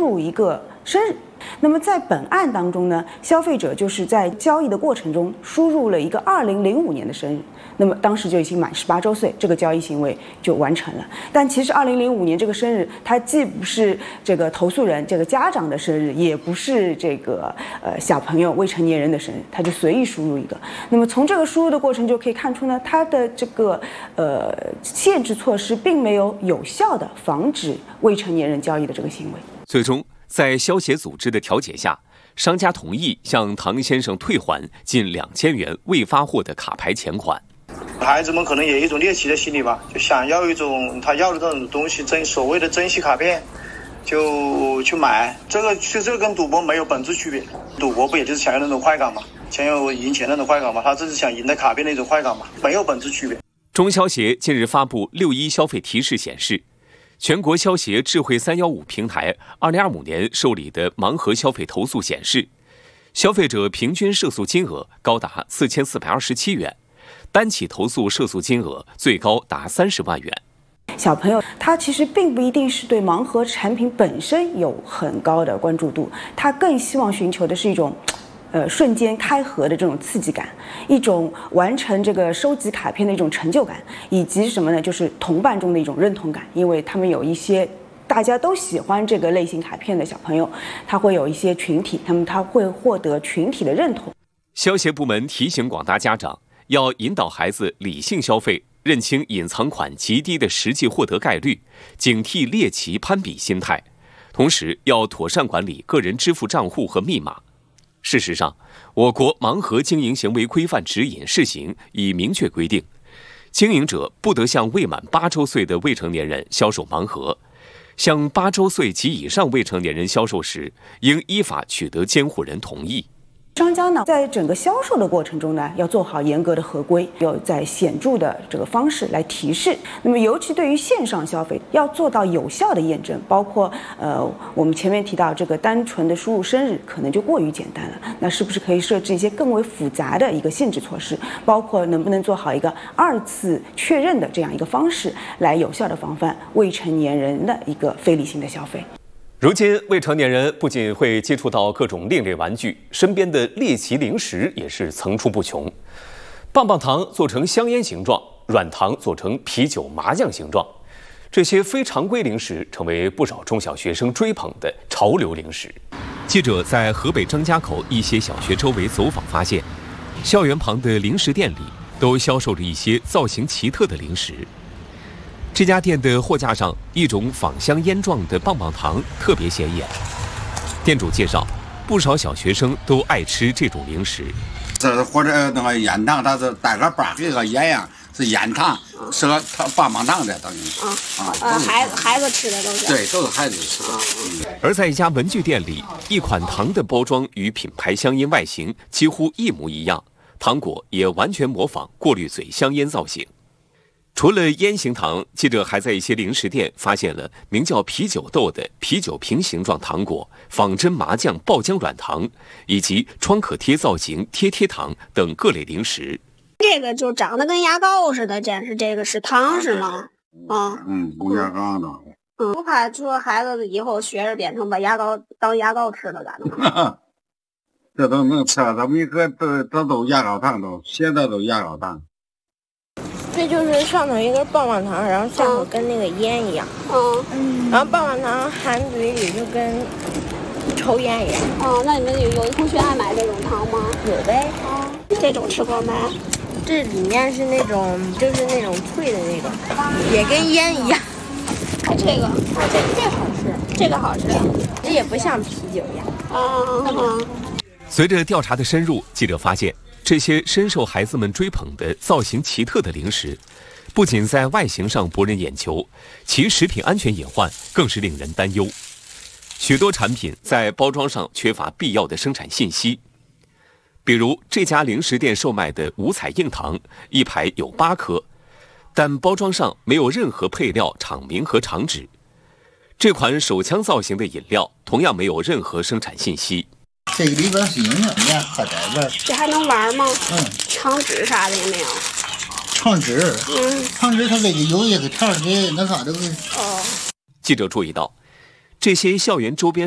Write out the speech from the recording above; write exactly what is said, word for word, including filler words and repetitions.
入一个生日。那么在本案当中呢，消费者就是在交易的过程中输入了一个二零零五年的生日，那么当时就已经满十八周岁，这个交易行为就完成了。但其实二零零五年这个生日，它既不是这个投诉人这个家长的生日，也不是这个呃小朋友未成年人的生日，他就随意输入一个。那么从这个输入的过程就可以看出呢，它的这个呃限制措施并没有有效的防止未成年人交易的这个行为。 最终，在消协组织的调解下，商家同意向唐先生退还近两千元未发货的卡牌钱款。 孩子们可能也有一种猎奇的心理吧，就想要一种他要的这种东西，珍所谓的珍稀卡片，就去买。这个其实这个跟赌博没有本质区别，赌博不也就是想要那种快感嘛，想要赢钱那种快感嘛，他这是想赢得卡片的一种快感嘛，没有本质区别。 中消协近日发布六一消费提示显示，全国消协智慧三一五平台二零二五年受理的盲盒消费投诉显示，消费者平均涉诉金额高达四千四百二十七元，单起投诉涉诉金额最高达三十万元。 小朋友他其实并不一定是对盲盒产品本身有很高的关注度，他更希望寻求的是一种呃，瞬间开盒的这种刺激感，一种完成这个收集卡片的一种成就感，以及什么呢？就是同伴中的一种认同感，因为他们有一些大家都喜欢这个类型卡片的小朋友，他会有一些群体，他们他会获得群体的认同。 消协部门提醒广大家长，要引导孩子理性消费，认清隐藏款极低的实际获得概率，警惕猎奇攀比心态，同时要妥善管理个人支付账户和密码。事实上，我国盲盒经营行为规范指引试行已明确规定，经营者不得向未满八周岁的未成年人销售盲盒，向八周岁及以上未成年人销售时，应依法取得监护人同意。 商家呢，在整个销售的过程中呢，要做好严格的合规，要在显著的这个方式来提示。那么，尤其对于线上消费，要做到有效的验证，包括呃，我们前面提到这个单纯的输入生日可能就过于简单了，那是不是可以设置一些更为复杂的一个限制措施？包括能不能做好一个二次确认的这样一个方式，来有效的防范未成年人的一个非理性的消费。 如今，未成年人不仅会接触到各种另类玩具，身边的猎奇零食也是层出不穷。棒棒糖做成香烟形状，软糖做成啤酒、麻将形状，这些非常规零食成为不少中小学生追捧的潮流零食。记者在河北张家口一些小学周围走访发现，校园旁的零食店里都销售着一些造型奇特的零食。这家店的货架上，一种仿香烟状的棒棒糖特别显眼。店主介绍，不少小学生都爱吃这种零食。 这是或者那个烟糖，它是带个棒，跟个烟样，是烟糖，是个棒棒糖的，等于啊啊，呃，孩子孩子吃的都是。 对，都是孩子吃的。 嗯。而在一家文具店里，一款糖的包装与品牌香烟外形几乎一模一样，糖果也完全模仿过滤嘴香烟造型。除了烟形糖，记者还在一些零食店发现了名叫啤酒豆的啤酒瓶形状糖果、仿真麻酱爆浆软糖，以及创可贴造型贴贴糖等各类零食。 这个就长得跟牙膏似的，这是这个是糖是吗？啊， 嗯，不牙膏的。 嗯，不怕说孩子以后学着变成把牙膏当牙膏吃了咋弄？ 这都能吃，咱们一个都这都牙膏糖，都现在都牙膏糖。 这就是上头一根棒棒糖，然后下头跟那个烟一样，嗯，然后棒棒糖含嘴里就跟抽烟一样。 哦，那你们有有的同学爱买这种糖吗？ 有呗。 哦，这种吃过没？ 这里面是那种就是那种脆的那种，也跟烟一样。 哎，这个，哦，这这好吃，这个好吃， 这也不像啤酒一样。 啊。 随着调查的深入，记者发现，这些深受孩子们追捧的造型奇特的零食，不仅在外形上博人眼球，其食品安全隐患更是令人担忧。许多产品在包装上缺乏必要的生产信息，比如这家零食店售卖的五彩硬糖，一排有八颗，但包装上没有任何配料、厂名和厂址。这款手枪造型的饮料同样没有任何生产信息。 这个里边是营养，你看喝这边。 这还能玩吗？ 嗯。 厂址啥的也没有。 厂址。嗯。厂址它这个有一个条给那啥这个。 哦。 记者注意到，这些校园周边